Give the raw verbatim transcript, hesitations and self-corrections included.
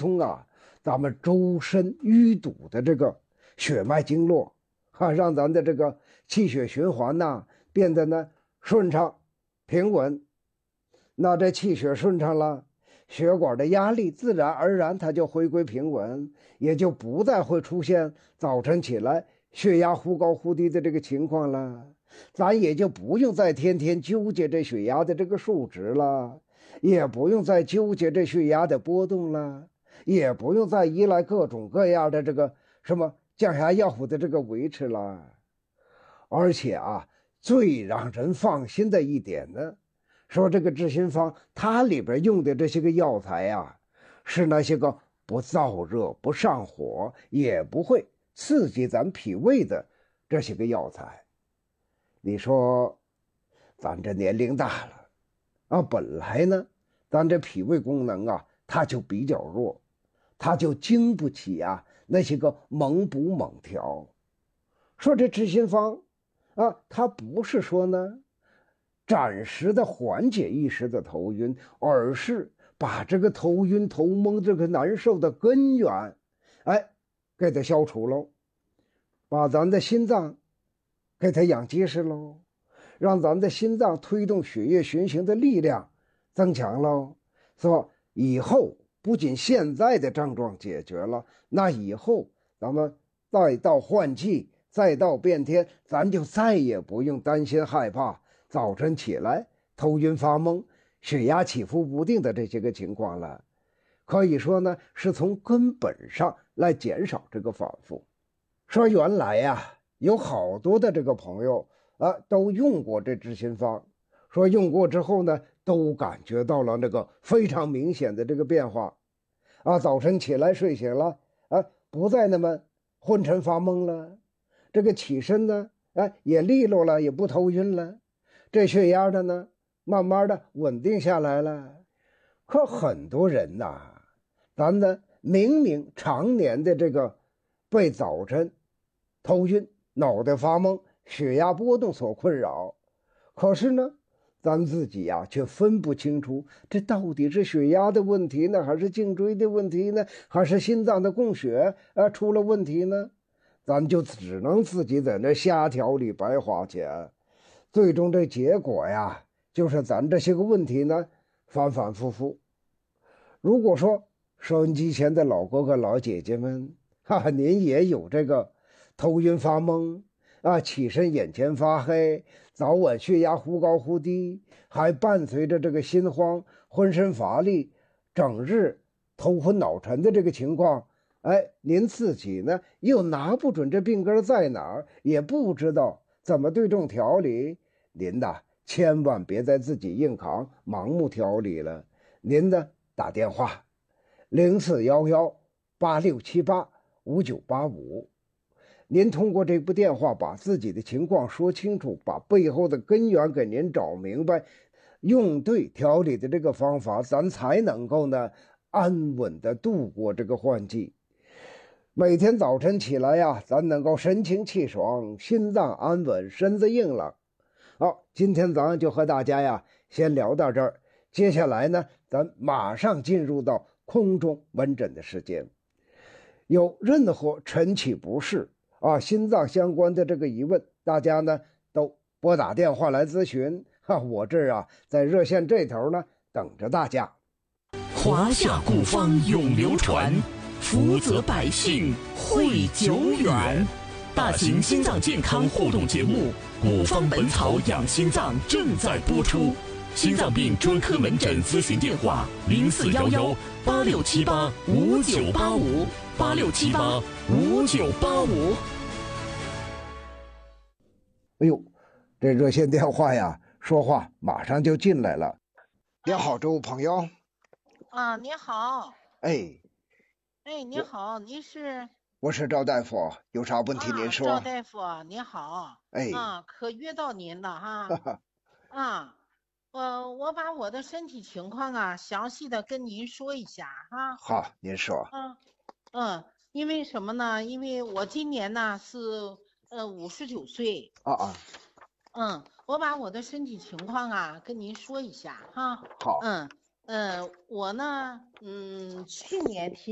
通啊咱们周身淤堵的这个血脉经络啊，让咱的这个气血循环呐变得呢顺畅平稳。那这气血顺畅了，血管的压力自然而然它就回归平稳，也就不再会出现早晨起来血压忽高忽低的这个情况了。咱也就不用再天天纠结这血压的这个数值了，也不用再纠结这血压的波动了，也不用再依赖各种各样的这个什么降压药物的这个维持了。而且啊，最让人放心的一点呢，说这个治心方它里边用的这些个药材啊，是那些个不燥热不上火也不会刺激咱脾胃的这些个药材。你说咱这年龄大了啊，本来呢咱这脾胃功能啊它就比较弱，它就经不起啊那些个猛补猛调。说这治心方啊，它不是说呢暂时的缓解一时的头晕，而是把这个头晕头蒙这个难受的根源哎给它消除喽，把咱的心脏给它养结实喽，让咱的心脏推动血液循行的力量增强喽，是吧？以后不仅现在的症状解决了，那以后咱们再到换季再到变天，咱就再也不用担心害怕早晨起来头晕发懵血压起伏不定的这些个情况了。可以说呢是从根本上来减少这个反复。说原来呀、啊有好多的这个朋友啊，都用过这治心方，说用过之后呢，都感觉到了那个非常明显的这个变化啊。早晨起来睡醒了啊，不再那么昏沉发懵了，这个起身呢，哎，也利落了，也不头晕了，这血压的呢，慢慢的稳定下来了。可很多人呐，咱呢明明常年的这个被早晨头晕脑袋发懵血压波动所困扰，可是呢咱自己呀、啊、却分不清楚这到底是血压的问题呢，还是颈椎的问题呢，还是心脏的供血呃出了问题呢？咱就只能自己在那瞎调理白花钱，最终这结果呀就是咱这些个问题呢反反复复。如果说收音机前的老哥哥老姐姐们哈哈，您也有这个头晕发懵啊，起身眼前发黑，早晚血压忽高忽低，还伴随着这个心慌浑身乏力，整日头昏脑沉的这个情况，哎，您自己呢又拿不准这病根在哪儿，也不知道怎么对症调理，您呐千万别再自己硬扛盲目调理了，您呢打电话零四幺幺八六七八五九八五，您通过这部电话把自己的情况说清楚，把背后的根源给您找明白，用对调理的这个方法，咱才能够呢安稳的度过这个换季。每天早晨起来呀，咱能够神清气爽，心脏安稳，身子硬朗。好，今天咱就和大家呀先聊到这儿，接下来呢咱马上进入到空中门诊的时间。有任何晨起不适啊，心脏相关的这个疑问，大家呢都拨打电话来咨询哈，我这儿啊在热线这头呢等着大家。 华夏古方永流传，福泽百姓汇久远。大型心脏健康互动节目《古方本草养心脏》正在播出。心脏病专科门诊咨询电话：零四幺幺八六七八五九八五八六七八五九八五。 哎呦，这热线电话呀，说话马上就进来了。你好，这位朋友。 啊，你好。 哎。 哎，你好，您是？ 我是赵大夫，有啥问题您说。 啊、赵大夫，你好。 哎。 啊，可约到您了哈。啊，我我把我的身体情况啊，详细的跟您说一下哈。 好，您说。 嗯嗯，因为什么呢？因为我今年呢是呃五十九岁。 啊啊。 嗯，我把我的身体情况啊跟您说一下哈。 好。 嗯嗯，我呢，嗯，去年提。